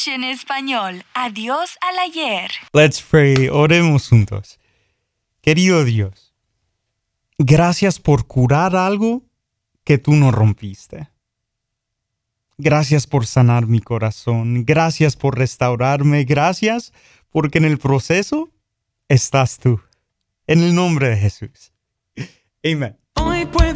English en español. Adiós al ayer. Let's pray. Oremos juntos. Querido Dios, gracias por curar algo que tú no rompiste. Gracias por sanar mi corazón. Gracias por restaurarme. Gracias porque en el proceso estás tú. En el nombre de Jesús. Amén.